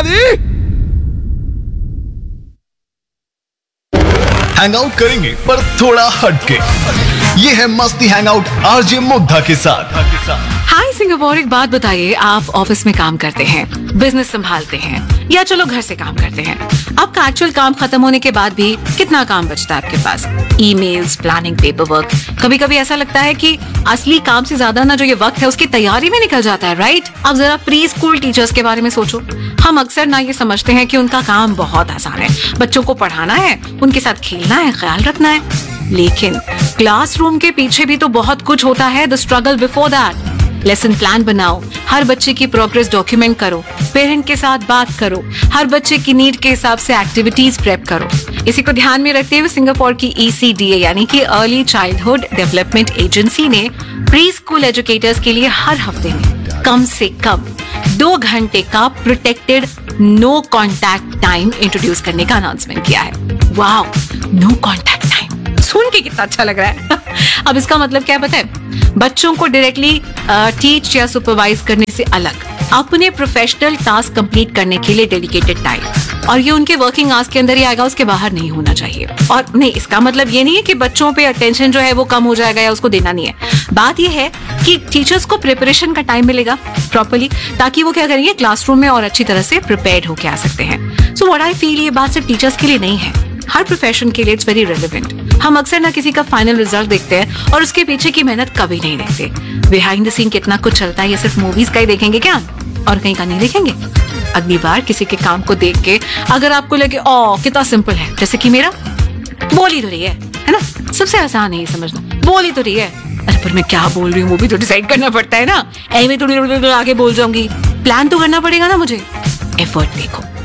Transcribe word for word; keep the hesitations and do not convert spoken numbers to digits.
Hang out करेंगे पर थोड़ा हटके। ये है मस्ती हैंग आउट आरजे मुग्धा के साथ। हाय सिंगापुर, एक बात बताइए, आप ऑफिस में काम करते हैं, बिजनेस संभालते हैं, या चलो घर से काम करते हैं। आपका एक्चुअल काम खत्म होने के बाद भी कितना काम बचता है आपके पास? Emails, planning, paper work. कभी कभी ऐसा लगता है कि असली काम से ज्यादा ना जो ये वक्त है उसकी तैयारी में निकल जाता है, राइट? अब जरा प्री स्कूल टीचर्स के बारे में सोचो। हम अक्सर ना ये समझते हैं कि उनका काम बहुत आसान है, बच्चों को पढ़ाना है, उनके साथ खेलना है, ख्याल रखना है। लेकिन क्लासरूम के पीछे भी तो बहुत कुछ होता है, the struggle before that. Lesson plan बनाओ, हर बच्चे की प्रोग्रेस डॉक्यूमेंट करो, पेरेंट के साथ बात करो, हर बच्चे की नीड के हिसाब से एक्टिविटीज प्रेप करो। इसी को ध्यान में रखते हुए सिंगापुर की ई सी डी ए यानी कि अर्ली चाइल्डहुड डेवलपमेंट एजेंसी ने प्री स्कूल एजुकेटर्स के लिए हर हफ्ते में कम से कम दो घंटे का protected no contact time introduce करने का अनाउंसमेंट किया है। वाओ, नो कॉन्टैक्ट टाइम सुन के कितना अच्छा लग रहा है। अब इसका मतलब क्या पता है? बच्चों को डायरेक्टली टीच या सुपरवाइज करने से अलग अपने प्रोफेशनल टास्क कंप्लीट करने के लिए डेडिकेटेड टाइम, और ये उनके वर्किंग आवर्स के अंदर ही आएगा, उसके बाहर नहीं होना चाहिए। और नहीं, इसका मतलब ये नहीं है कि बच्चों पे अटेंशन जो है वो कम हो जाएगा या उसको देना नहीं है। बात ये है कि टीचर्स को प्रिपरेशन का टाइम मिलेगा प्रॉपर्ली, ताकि वो क्या करेंगे, क्लासरूम में और अच्छी तरह से प्रिपेयर्ड होकर आ सकते हैं। सो व्हाट आई फील, ये बात सिर्फ टीचर्स के लिए नहीं है, हर प्रोफेशन के लिए इट्स वेरी रेलेवेंट। हम अक्सर ना किसी का फाइनल रिजल्ट देखते हैं और उसके पीछे की मेहनत कभी नहीं देखते। बिहाइंड द सीन कितना कुछ चलता है, ये सिर्फ मूवीज का ही देखेंगे क्या, और कहीं का नहीं देखेंगे? अगली बार किसी के काम को देख के अगर आपको लगे ओ कितना सिंपल है, जैसे कि मेरा, बोल ही तो रही है है ना, सबसे आसान है ये समझना, बोल ही तो रही है। अरे पर मैं क्या बोल रही हूँ वो भी तो डिसाइड करना पड़ता है ना, ऐਵੇਂ थोड़ी आगे बोल जाऊंगी, प्लान तो करना पड़ेगा ना मुझे। एफर्ट देखो।